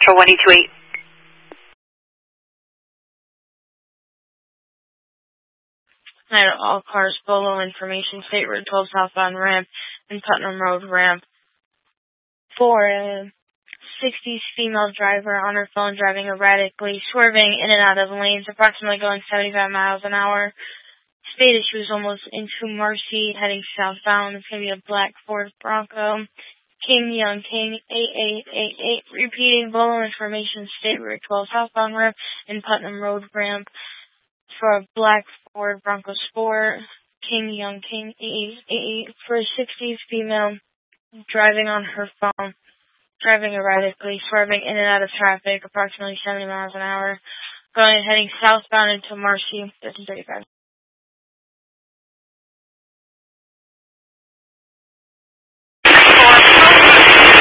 for 1828. And all cars below information, State Route 12 southbound ramp and Putnam Road ramp. 4, 60s female driver on her phone driving erratically, swerving in and out of lanes, approximately going 75 miles an hour. Stated she was almost into Marcy, heading southbound. It's going to be a black Ford Bronco. King Young King 8888, repeating below information, State Route 12 southbound ramp and Putnam Road ramp for a black Ford Bronco Sport. King Young King 8888 for a 60s female driving on her phone, driving erratically, swerving in and out of traffic, approximately 70 miles an hour, heading southbound into Marcy, 1335.